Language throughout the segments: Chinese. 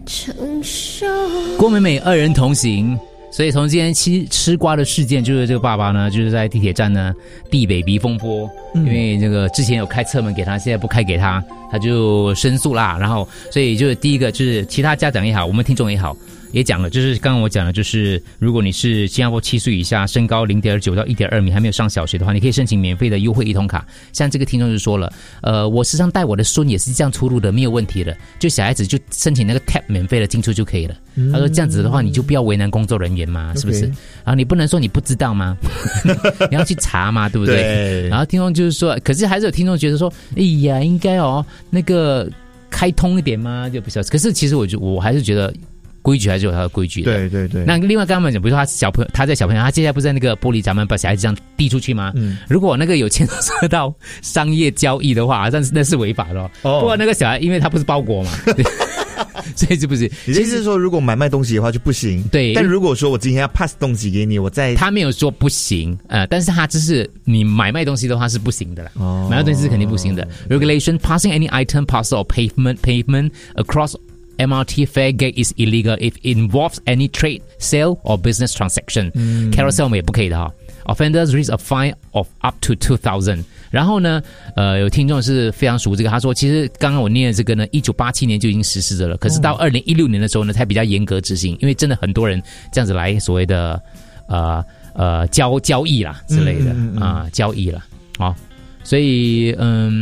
郭美美二人同行。所以从今天吃瓜的事件，就是这个爸爸呢，就是在地铁站呢避 baby 风波，因为这个之前有开侧门给他，现在不开给他，他就申诉啦。然后，所以就是第一个就是其他家长也好，我们听众也好，也讲了，就是刚刚我讲的，就是如果你是新加坡7岁以下，身高0.9到1.2米，还没有上小学的话，你可以申请免费的优惠一通卡。像这个听众就说了，我时常带我的孙也是这样出入的，没有问题的，就小孩子就申请那个 tap 免费的进出就可以了。他说这样子的话，你就不要为难工作人员嘛，是不是？然后你不能说你不知道吗？你要去查嘛，对不对？ 对。 然后听众就是说，可是还是有听众觉得说，哎呀，应该那个开通一点嘛，就不晓得。可是其实我还是觉得规矩还是有它的规矩的。 对对对。 那另外刚刚讲，比如说他在小朋友，他现在不是在那个玻璃闸门把小孩子这样递出去吗？如果那个有牵涉到商业交易的话，那是违法的哦。不过那个小孩因为他不是包裹嘛。所以是不是？ 你的意思是说，如果买卖东西的话就不行？ 对。 但如果说我今天要 pass 东西给你，他没有说不行，但是他只是你买卖东西的话是不行的啦。买卖东西是肯定不行的。Regulation passing any item, parcel or pavement across MRT fare gate is illegal if it involves any trade, sale or business transaction. Carousel 我们也不可以的哈。Offenders risk a fine of up to 2,000。然后呢，有听众是非常熟这个，他说其实刚刚我念的这个呢，1987年就已经实施了，可是到2016年的时候呢，才比较严格执行，因为真的很多人这样子来所谓的交易啦之类的交易啦，所以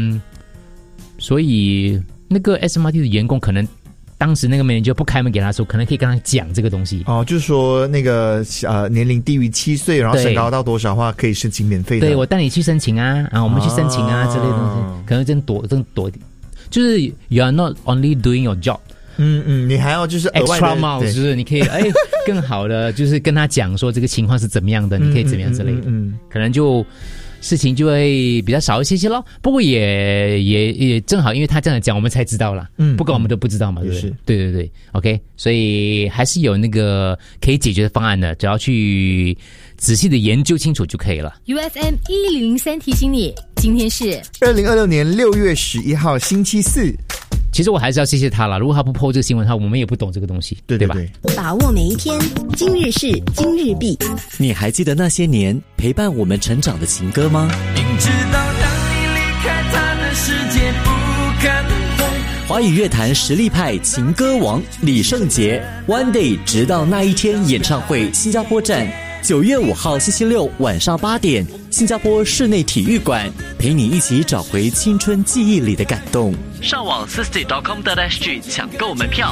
那个 SMRT 的员工可能。当时那个manager不开门给他的时候，可能可以跟他讲这个东西就是说那个年龄低于7岁，然后身高到多少的话可以申请免费的。 对，我带你去申请啊，我们去申请啊之类的东西，可能真躲，就是 you are not only doing your job， 你还要就是额外的 extra mile， 就是你可以更好的就是跟他讲说这个情况是怎么样的，你可以怎么样之类的，可能就。事情就会比较少一些咯，不过也正好，因为他这样讲，我们才知道啦。不然我们都不知道嘛，对不对？对对 ，OK， 所以还是有那个可以解决的方案的，只要去仔细的研究清楚就可以了。 UFM 1003提醒你，今天是 2026年6月11号星期四。 其实我还是要谢谢他啦，如果他不 po 这个新闻的话，我们也不懂这个东西，对吧？ 把握每一天，今日事今日毕。 你还记得那些年陪伴我们成长的情歌吗？ 明知道当你离开他的世界不可能会。 华语乐坛实力派情歌王李圣杰 One Day 直到那一天演唱会新加坡站9月5号星期六晚上8点，新加坡室内体育馆，陪你一起找回青春记忆里的感动。 上网 60.com.sg 抢购门票。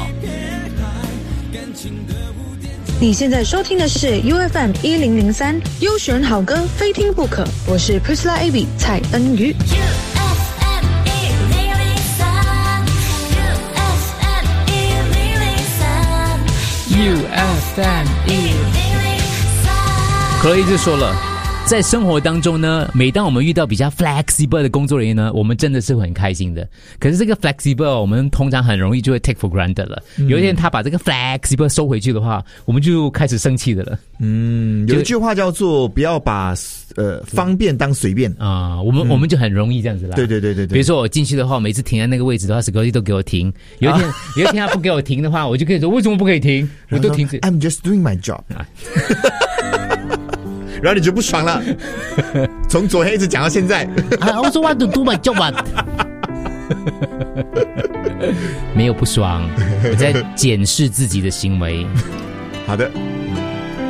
你现在收听的是 UFM 1003，优选好歌非听不可。我是 Priscilla Abby 蔡恩瑜。 UFM 可以就说了，在生活当中呢，每当我们遇到比较 flexible 的工作人员呢，我们真的是会很开心的。可是这个 flexible 我们通常很容易就会 take for granted 了。有一天他把这个 flexible 收回去的话，我们就开始生气的了。 有一句话叫做不要把方便当随便啊，我们就很容易这样子啦。 对。 比如说我进去的话，每次停在那个位置的话，security都给我停。有一天他不给我停的话，我就可以说为什么不可以停？我都停止。 I'm just doing my job。然后你就不爽了，从昨天一直讲到现在。 I also want to do my job。没有不爽，我在检视自己的行为。 好的。